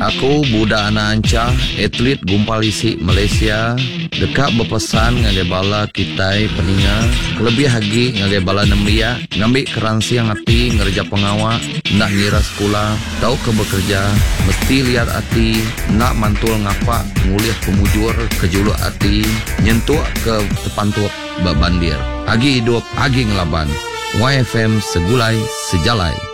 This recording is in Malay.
Aku budak anak anca, atlet gumpal isi Malaysia. Dekat berpesan ngagai bala kitai peninga. Lebih lagi ngagai bala nembia. Ngambil keransi yang hati ngerja pengawak. Nak ngira sekolah, tahu ke bekerja. Mesti lihat hati, nak mantul ngapak. Nguliah pemujur ke juluk hati. Nyentuh ke tepantuk bebandir. Agi hidup, agi ngelaban. YFM Segulai Sejalai.